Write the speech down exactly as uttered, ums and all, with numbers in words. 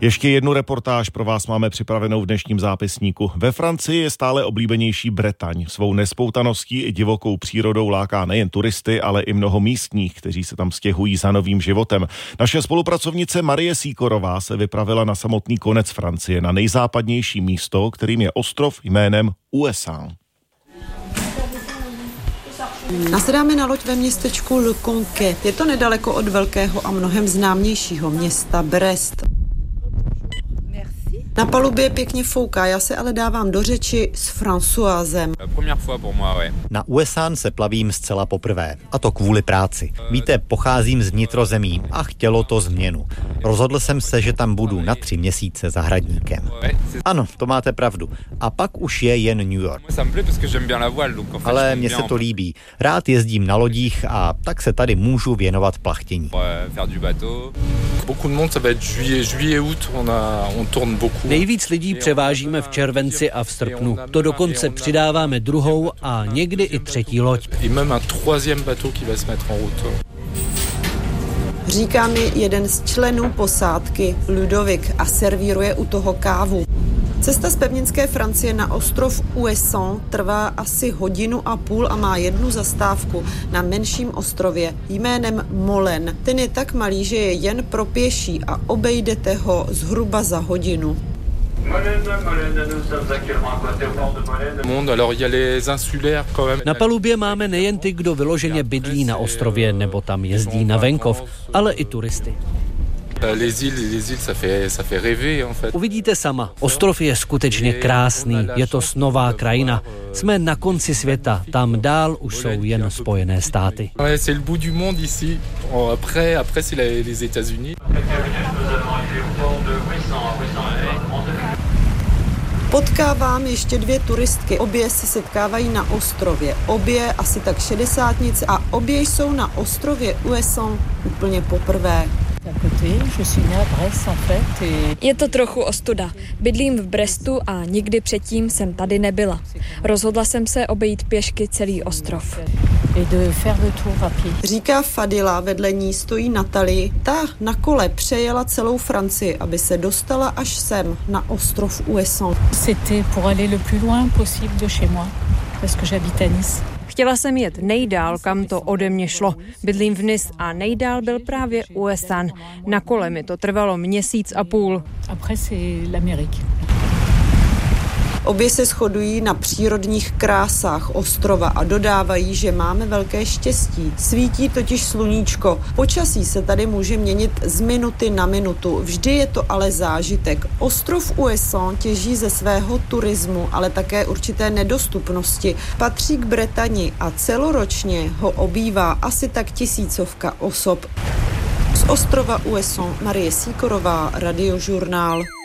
Ještě jednu reportáž pro vás máme připravenou v dnešním zápisníku. Ve Francii je stále oblíbenější Bretaň. Svou nespoutaností i divokou přírodou láká nejen turisty, ale i mnoho místních, kteří se tam stěhují za novým životem. Naše spolupracovnice Marie Sýkorová se vypravila na samotný konec Francie, na nejzápadnější místo, kterým je ostrov jménem Ouessant. Nasedáme na loď ve městečku Le Conquet. Je to nedaleko od velkého a mnohem známějšího města Brest. Na palubě pěkně fouká, já se ale dávám do řeči s Françoisem. Na Ouessant se plavím zcela poprvé, a to kvůli práci. Víte, pocházím z vnitrozemí a chtělo to změnu. Rozhodl jsem se, že tam budu na tři měsíce zahradníkem. Ano, to máte pravdu. A pak už je jen New York. Ale mně se to líbí. Rád jezdím na lodích a tak se tady můžu věnovat plachtění. Nejvíc lidí převážíme v červenci a v srpnu. To dokonce přidáváme druhou a někdy i třetí loď. Říká mi jeden z členů posádky, Ludovik, a servíruje u toho kávu. Cesta z pevninské Francie na ostrov Ouessant trvá asi hodinu a půl a má jednu zastávku na menším ostrově jménem Molen. Ten je tak malý, že je jen pro pěší a obejdete ho zhruba za hodinu. Na palubě máme nejen ty, kdo vyloženě bydlí na ostrově nebo tam jezdí na venkov, ale i turisty. Uvidíte sama, ostrov je skutečně krásný, je to snová krajina. Jsme na konci světa, tam dál už jsou jen Spojené státy. Potkávám ještě dvě turistky, obě se setkávají na ostrově, obě asi tak šedesátnice a obě jsou na ostrově Ouessant úplně poprvé. Je to trochu ostuda. Bydlím v Brestu a nikdy předtím jsem tady nebyla. Rozhodla jsem se obejít pěšky celý ostrov. Říká Fadila, vedle ní stojí Natalie. Ta na kole přejela celou Francii, aby se dostala až sem, na ostrov Ouessant. Chtěla jsem jet nejdál, kam to ode mě šlo. Bydlím v Nice a nejdál byl právě Ouessant. Na kole mi to trvalo měsíc a půl. Obě se shodují na přírodních krásách ostrova a dodávají, že máme velké štěstí. Svítí totiž sluníčko. Počasí se tady může měnit z minuty na minutu. Vždy je to ale zážitek. Ostrov Ouessant těží ze svého turismu, ale také určité nedostupnosti. Patří k Bretani a celoročně ho obývá asi tak tisícovka osob. Z ostrova Ouessant Marie Sýkorová, Radiožurnál.